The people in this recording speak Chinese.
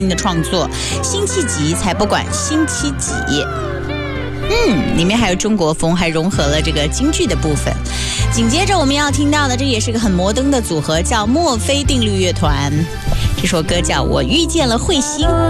的创作，辛弃疾才不管辛弃疾。里面还有中国风，还融合了这个京剧的部分。紧接着我们要听到的，这也是个很摩登的组合，叫墨菲定律乐团。这首歌叫《我遇见了彗星》。